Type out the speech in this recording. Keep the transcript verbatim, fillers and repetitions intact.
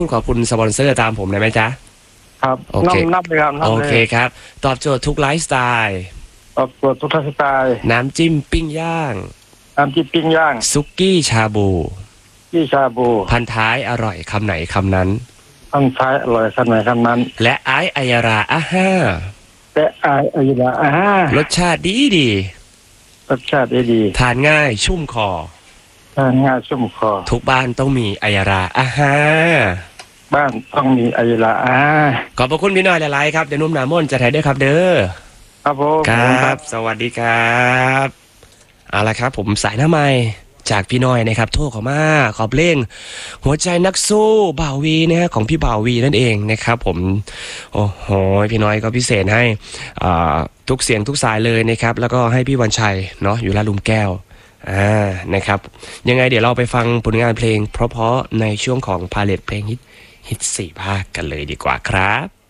ขอบคุณสปอนเซอร์ตามผมได้ไหมจ๊ะครับโอเคนับนับเลยครับนับโอเลยเคครับ ตอบโจทย์ทุกไลฟ์สไตล์ตอบตัวทุกสไตล์น้ำจิ้มปิ้งย่างน้ำจิ้มปิ้งย่างซุกี้ชาบูที่ชาบูพันท้ายอร่อยคำไหนคำนั้นทำท้ายอร่อยขนาดนั้นและไอซ์อัยราอาห้าแต่อายอายุละอ่ารสชาติดีดีรสชาติดีทานง่ายชุ่มคอทานง่ายชุ่มคอทุกบ้านต้องมีอัยราอาห้าบ้านต้องมีอายุละอ่าขอบพระคุณพี่น้อยหลายๆครับเดี๋ยวนุ่มหนามนจะถ่ายด้วยครับเด้อครับผมครับ สวัสดีครับเอาละครับ ผมสายหน้าไม้จากพี่น้อยนะครับโทรเข้ามาขอเพลงหัวใจนักสู้บ่าววีนะฮะของพี่บ่าววีนั่นเองนะครับ ผมโอ้โหพี่น้อยก็พิเศษให้อ่าทุกเสียงทุกสายเลยนะครับ แล้วก็ให้พี่วันชัยเนาะอยู่ลาดหลุมแก้วอ่านะครับ ยังไงเดี๋ยวเราไปฟังผลงานเพลงเพราะๆในช่วงของพาเลทเพลงฮิตฮิตสี่ภาคกันเลยดีกว่าครับ